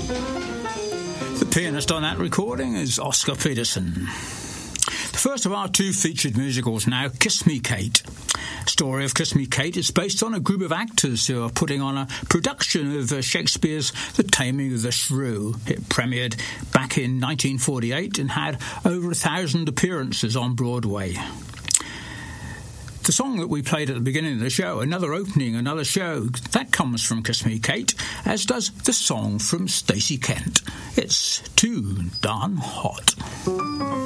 The pianist on that recording is Oscar Peterson. The first of our two featured musicals now, Kiss Me Kate. The story of Kiss Me Kate is based on a group of actors who are putting on a production of Shakespeare's The Taming of the Shrew. It premiered back in 1948 and had over 1,000 appearances on Broadway. The song that we played at the beginning of the show, Another Opening, Another Show, that comes from Kiss Me Kate, as does the song from Stacey Kent. It's Too Darn Hot.